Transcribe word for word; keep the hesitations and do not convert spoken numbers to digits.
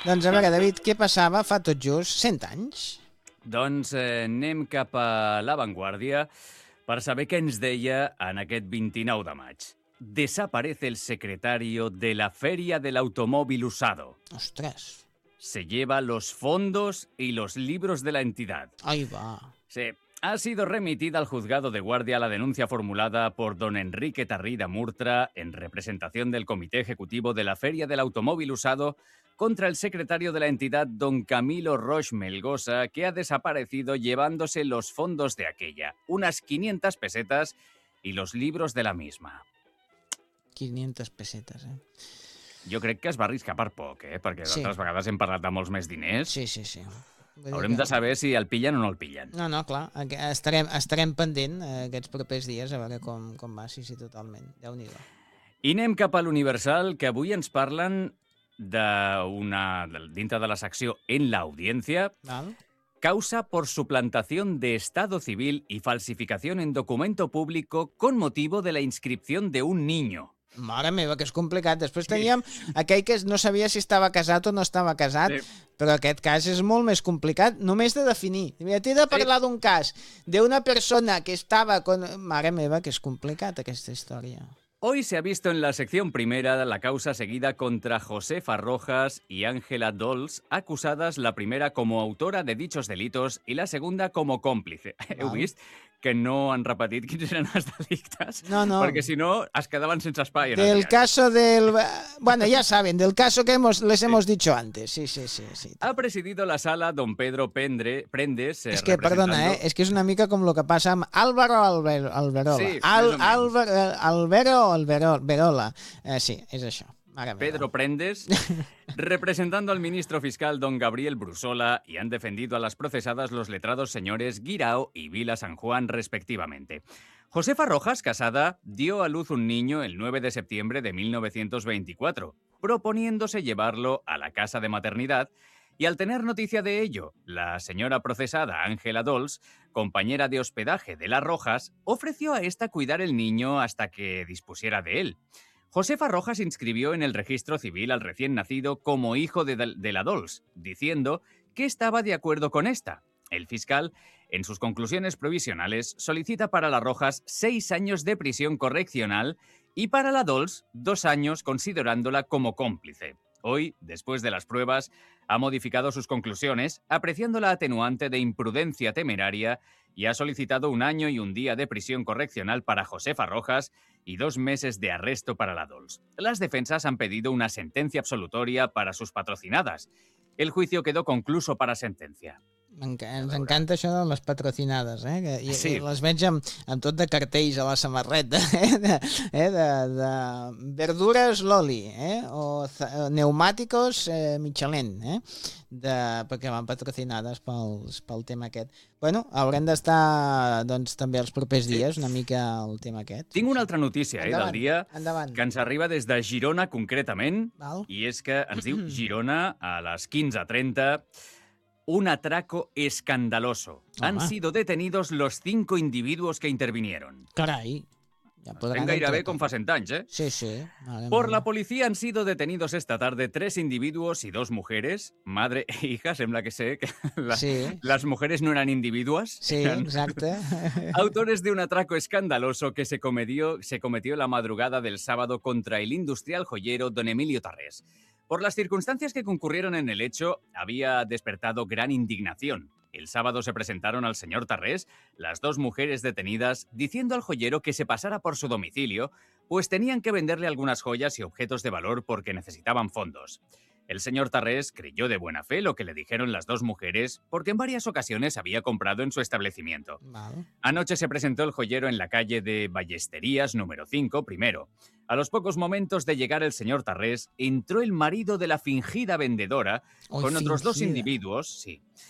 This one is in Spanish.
Doncs a veure, David, què passava fa tot just cent anys? Doncs eh, anem cap a l'avantguàrdia per saber què ens deia en aquest vint-i-nou de maig. Desaparece el secretario de la Feria del Automóvil Usado. Ostres. Se lleva los fondos y los libros de la entidad. Ahí va. Sí. Ha sido remitida al juzgado de guardia la denuncia formulada por don Enrique Tarrida Murtra en representación del Comité Ejecutivo de la Feria del Automóvil Usado contra el secretario de la entidad, don Camilo Roig Melgosa, que ha desaparecido llevándose los fondos de aquella, unas quinientas pesetas y los libros de la misma. quinientas pesetes, eh? Jo crec que es va arriscar per poc, eh? Perquè Sí. d'altres vegades hem parlat de molts més diners. Sí, sí, sí. Vull dir Haurem que- de saber si el pillen o no el pillen. No, no, clar. Aqu- Estarem, estarem pendent eh, aquests propers dies a veure com, com va. Sí, sí, totalment. Déu-n'hi-do. I anem cap a l'Universal, que avui ens parlen d'una, de- dintre de la secció En la Audiencia, Val? causa por suplantación de estado civil y falsificación en documento público con motivo de la inscripción de un niño. Mare meva, que és complicat. Després teníem aquell que no sabia si estava casat o no estava casat, Sí. però aquest cas és molt més complicat, només de definir. Mira, t'he de parlar d'un cas d'una persona que estava... Con... Mare meva, que és complicat aquesta història. Hoy se ha visto en la sección primera la causa seguida contra Josefa Rojas y Ángela Dols, acusadas la primera como autora de dichos delitos y la segunda como còmplice. Heu Val. vist que no han repetit quins eren els delictes? No, no. Perquè si no es quedaven sense espai. En el Del diari. caso del... Bueno, ya saben, del caso que hemos, les hemos dicho antes. Sí, sí, sí. sí. Ha presidido la sala don Pedro Pendre, Prendes. eh, És que, perdona, eh? representando- És que és una mica com el que passa amb Álvaro Alver Alberola. Sí, Al, més o menys. Alver, Albero Albero, Alberola. Eh, sí, és això. Mare meva. Pedro Prendes, representando al ministro fiscal don Gabriel Brusola, y han defendido a las procesadas los letrados señores Guirao y Vila San Juan, respectivamente. Josefa Rojas, casada, dio a luz un niño el nueve de septiembre de mil novecientos veinticuatro, proponiéndose llevarlo a la casa de maternidad, y al tener noticia de ello, la señora procesada Ángela Dols, compañera de hospedaje de las Rojas, ofreció a esta cuidar el niño hasta que dispusiera de él. Josefa Rojas inscribió en el registro civil al recién nacido como hijo de, de la Dols, diciendo que estaba de acuerdo con esta. El fiscal, en sus conclusiones provisionales, solicita para las Rojas seis años de prisión correccional y para la Dols dos años considerándola como cómplice. Hoy, después de las pruebas, ha modificado sus conclusiones, apreciando la atenuante de imprudencia temeraria y ha solicitado un año y un día de prisión correccional para Josefa Rojas y dos meses de arresto para la Dols. Las defensas han pedido una sentencia absolutoria para sus patrocinadas. El juicio quedó concluso para sentencia. Enca ens encanta això de les patrocinades, eh? Que, i, Sí. i les veig amb, amb tot de cartells a la samarreta, eh? De, eh? de, de verdures Loli, eh? O za- neumàticos eh, Michelin, eh? De, perquè van patrocinades pels, pel tema aquest. Bueno, haurem d'estar doncs, també els propers dies una mica al tema aquest. Tinc una altra notícia eh, del dia endavant. que ens arriba des de Girona concretament, Val? i és que ens diu Girona a les quinze trenta. Un atraco escandaloso. Han Home. sido detenidos los cinco individuos que intervinieron. Carai. Ja podran Estem gairebé entrar com tot. fa cent anys, ¿eh? Sí, sí. Mare Por meva. la policía han sido detenidos esta tarde tres individuos y dos mujeres, madre e hija, sembla que sé que la- Sí. las mujeres no eran individuas, Sí, eran exacte. autores de un atraco escandaloso que se cometió, se cometió la madrugada del sábado contra el industrial joyero don Emilio Tarrés. Por las circunstancias que concurrieron en el hecho, había despertado gran indignación. El sábado se presentaron al señor Tarrés las dos mujeres detenidas diciendo al joyero que se pasara por su domicilio, pues tenían que venderle algunas joyas y objetos de valor porque necesitaban fondos. El señor Tarrés creyó de buena fe lo que le dijeron las dos mujeres porque en varias ocasiones había comprado en su establecimiento. Val. Anoche se presentó el joyero en la calle de Ballesterías número cinco primero. A los pocos momentos de llegar el señor Tarrés, entró el marido de la fingida vendedora Oi, con otros dos fingida. individuos, sí,